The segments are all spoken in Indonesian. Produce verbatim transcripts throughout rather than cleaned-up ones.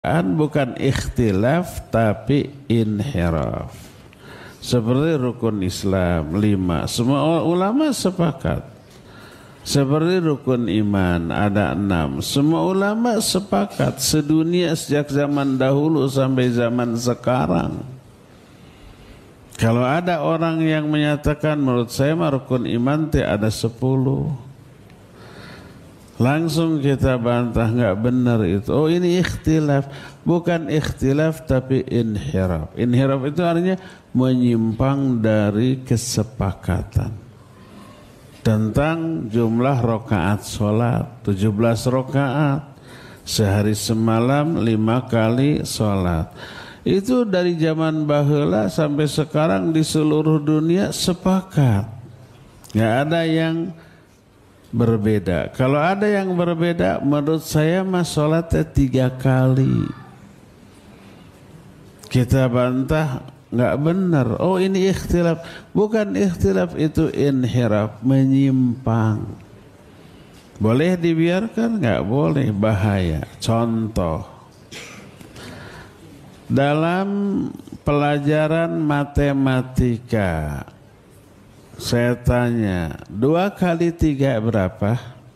bukan ikhtilaf tapi inhiraf. Seperti rukun Islam lima, semua ulama sepakat. Seperti rukun iman ada enam, semua ulama sepakat sedunia sejak zaman dahulu sampai zaman sekarang. Kalau ada orang yang menyatakan menurut saya rukun iman teh ada sepuluh, langsung kita bantah, nggak benar itu. Oh ini ikhtilaf, bukan ikhtilaf tapi inhiraf. Inhiraf itu artinya menyimpang dari kesepakatan tentang jumlah rakaat sholat. Tujuh belas rakaat sehari semalam lima kali sholat. Itu dari zaman baheula sampai sekarang di seluruh dunia sepakat, nggak ada yang berbeda. Kalau ada yang berbeda, menurut saya mah sholatnya tiga kali. Kita bantah, nggak benar. Oh ini ikhtilaf, bukan ikhtilaf itu inhiraf, menyimpang. Boleh dibiarkan? Nggak boleh, bahaya. Contoh, dalam pelajaran matematika, saya tanya, dua kali tiga berapa?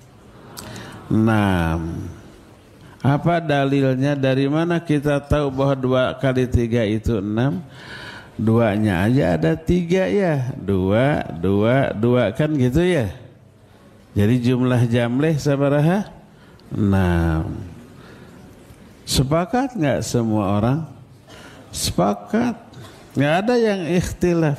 Enam. Apa dalilnya? Dari mana kita tahu bahwa dua kali tiga itu enam? Duanya aja ada tiga ya. Dua, dua, dua kan gitu ya. Jadi jumlah jamleh sabaraha? Enam. Sepakat nggak semua orang? Sepakat. Nggak ada yang ikhtilaf.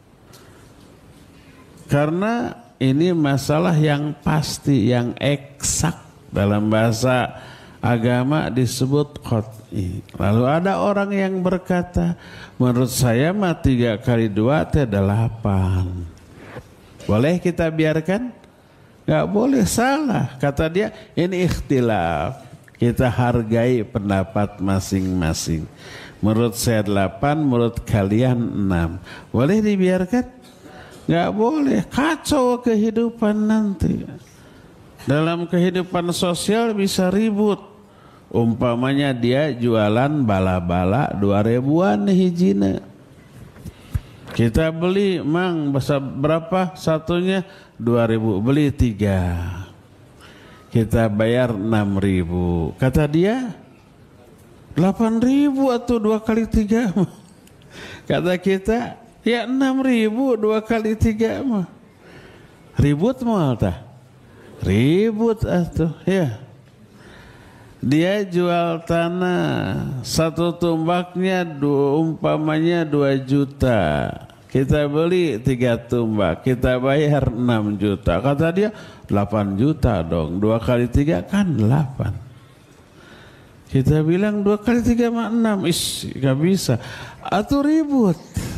Karena ini masalah yang pasti, yang eksak. Dalam bahasa agama disebut qat'i. Lalu ada orang yang berkata, menurut saya mah tiga kali dua itu delapan. Boleh kita biarkan? Gak boleh, salah. Kata dia, ini ikhtilaf. Kita hargai pendapat masing-masing. Menurut saya delapan, menurut kalian enam. Boleh dibiarkan? Gak boleh, kacau kehidupan nanti. Dalam kehidupan sosial bisa ribut. Umpamanya dia jualan bala-bala dua ribuan hijina. Kita beli, mang berapa satunya? Dua ribu, beli tiga. Kita bayar enam ribu. Kata dia, delapan ribu atau dua kali tiga. Kata kita, ya enam ribu dua kali tiga mah. Ribut mau tak? Ribut atuh ya. Dia jual tanah, satu tumbaknya dua, umpamanya dua juta. Kita beli tiga tumbak, kita bayar enam juta. Kata dia delapan juta dong, dua kali tiga kan delapan. Kita bilang dua kali tiga mah enam, is gak bisa. Atau ribut.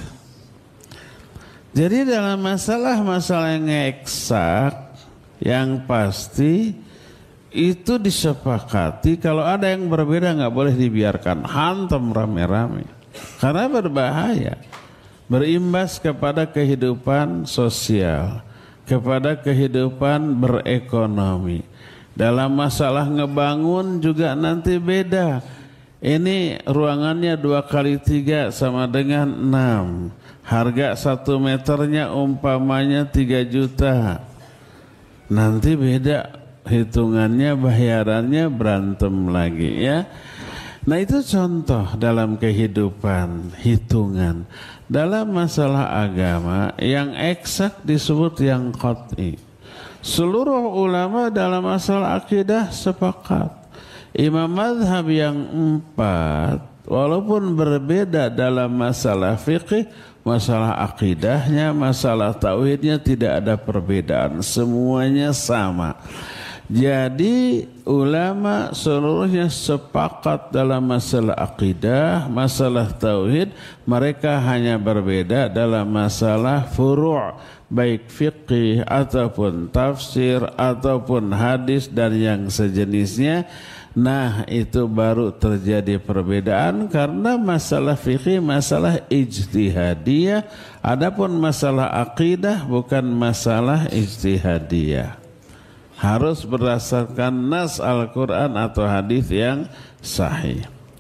Jadi dalam masalah-masalah yang eksak, yang pasti itu disepakati. Kalau ada yang berbeda nggak boleh dibiarkan, hantam rame-rame, karena berbahaya, berimbas kepada kehidupan sosial, kepada kehidupan berekonomi. Dalam masalah ngebangun juga nanti beda. Ini ruangannya dua kali tiga sama dengan enam. Harga satu meternya umpamanya tiga juta. Nanti beda hitungannya, bayarannya berantem lagi ya. Nah itu contoh dalam kehidupan hitungan. Dalam masalah agama yang eksak disebut yang qat'i. Seluruh ulama dalam masalah akidah sepakat. Imam mazhab yang empat walaupun berbeda dalam masalah fikih, masalah akidahnya, masalah tauhidnya tidak ada perbedaan, semuanya sama. Jadi ulama seluruhnya sepakat dalam masalah akidah, masalah tauhid. Mereka hanya berbeda dalam masalah furu', baik fikih ataupun tafsir ataupun hadis dan yang sejenisnya. Nah itu baru terjadi perbedaan karena masalah fikih masalah ijtihadiyah, adapun masalah akidah bukan masalah ijtihadiyah. Harus berdasarkan nas Al-Quran atau hadis yang sahih.